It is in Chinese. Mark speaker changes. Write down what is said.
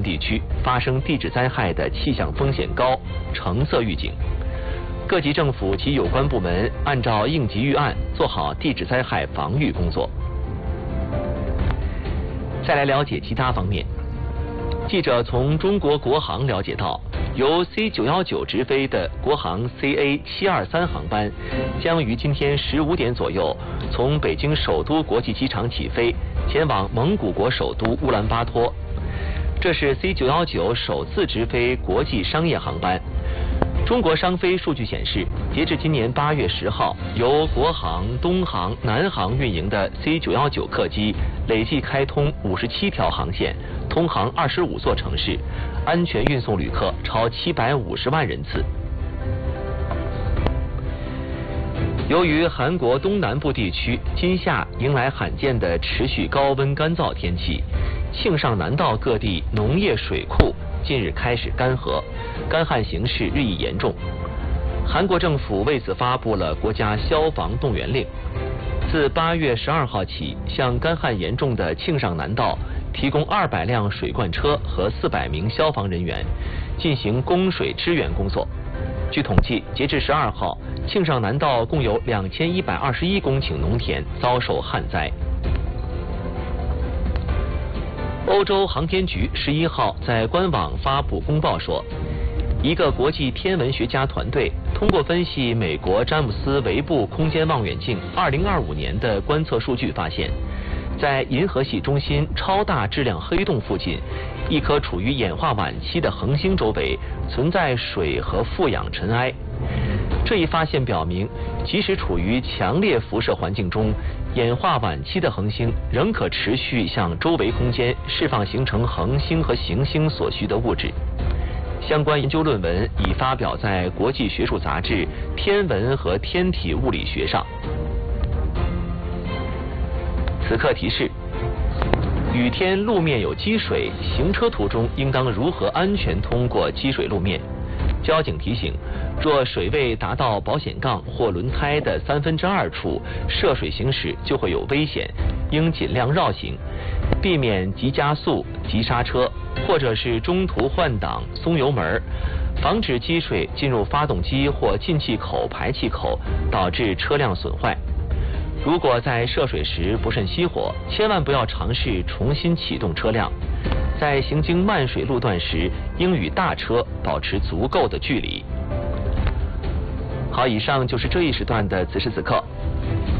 Speaker 1: 地区发生地质灾害的气象风险高，橙色预警。各级政府及有关部门按照应急预案做好地质灾害防御工作。再来了解其他方面。记者从中国国航了解到，由 C919 直飞的国航 CA723航班将于今天15点左右从北京首都国际机场起飞，前往蒙古国首都乌兰巴托。这是 C919 首次直飞国际商业航班。中国商飞数据显示，截至今年8月10号，由国航、东航、南航运营的 C919 客机累计开通57条航线，通航25座城市，安全运送旅客超750万人次。由于韩国东南部地区今夏迎来罕见的持续高温干燥天气，庆尚南道各地农业水库近日开始干涸，干旱形势日益严重。韩国政府为此发布了国家消防动员令，自8月12号起，向干旱严重的庆尚南道提供200辆水罐车和400名消防人员，进行供水支援工作。据统计，截至12号，庆尚南道共有2121公顷农田遭受旱灾。欧洲航天局11号在官网发布公报说，一个国际天文学家团队通过分析美国詹姆斯韦布空间望远镜2025年的观测数据发现，在银河系中心超大质量黑洞附近，一颗处于演化晚期的恒星周围存在水和富氧尘埃。这一发现表明，即使处于强烈辐射环境中，演化晚期的恒星仍可持续向周围空间释放形成恒星和行星所需的物质。相关研究论文已发表在国际学术杂志《天文和天体物理学》上。此刻提示：雨天路面有积水，行车途中应当如何安全通过积水路面？交警提醒，若水位达到保险杠或轮胎的2/3处，涉水行驶就会有危险，应尽量绕行，避免急加速、急刹车，或者是中途换挡、松油门，防止积水进入发动机或进气口、排气口，导致车辆损坏。如果在涉水时不慎熄火，千万不要尝试重新启动车辆。在行经漫水路段时，应与大车保持足够的距离。好，以上就是这一时段的此时此刻。